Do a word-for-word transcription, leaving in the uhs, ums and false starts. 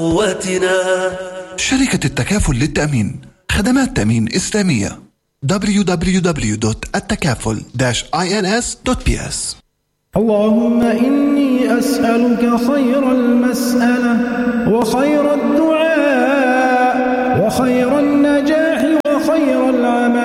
قوتنا. شركة التكافل للتأمين، خدمات تأمين إسلامية. دبليو دبليو دبليو دوت التكافل إنس دوت بي إس. اللهم إني أسألك خير المسألة وخير الدعاء وخير النجاح وخير العمل